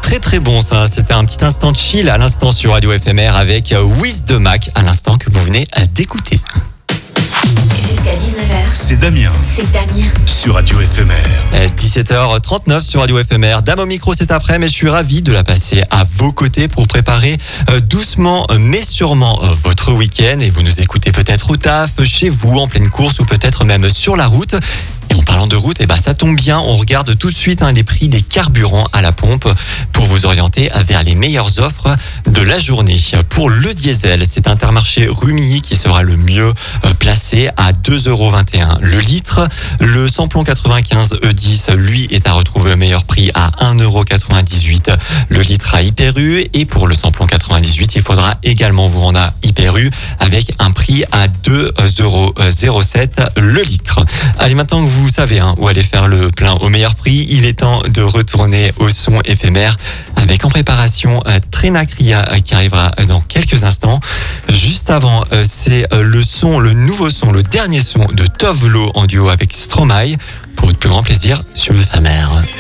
Très très bon ça, c'était un petit instant de chill à l'instant sur Radio FMR avec Wiz de Mac, à l'instant que vous venez d'écouter. Jusqu'à 19h, C'est Damien c'est Damien. sur Radio FMR. 17h39 sur Radio FMR. Dame au micro cet après, mais je suis ravi de la passer à vos côtés pour préparer doucement mais sûrement votre week-end. Et vous nous écoutez peut-être au taf, chez vous, en pleine course ou peut-être même sur la route. Et en parlant de route, ça tombe bien, on regarde tout de suite les prix des carburants à la pompe pour vous orienter vers les meilleures offres de la journée. Pour le diesel, c'est Intermarché Rumilly qui sera le mieux placé à 2,21€ le litre. Le samplon 95 E10, lui, est à retrouver au meilleur prix à 1,98€ le litre à Hyper U. Et pour le samplon 98, il faudra également vous rendre à Hyper U avec un prix à 2,07€ le litre. Allez, maintenant que vous savez où aller faire le plein au meilleur prix, il est temps de retourner au son éphémère avec en préparation Trenacria qui arrivera dans quelques instants. Juste avant, c'est le nouveau son, le dernier son de Tove Lo en duo avec Stromae pour votre plus grand plaisir sur éphémère.